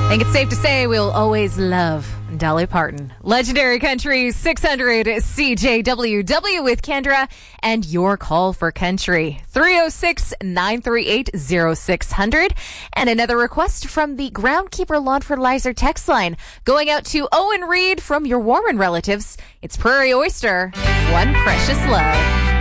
I think it's safe to say we'll always love Dolly Parton. Legendary Country 600 CJWW with Kendra and your call for country. 306-938-0600. And another request from the Groundkeeper Lawn Fertilizer text line going out to Owen Reed from your Warren relatives. It's Prairie Oyster, One Precious Love.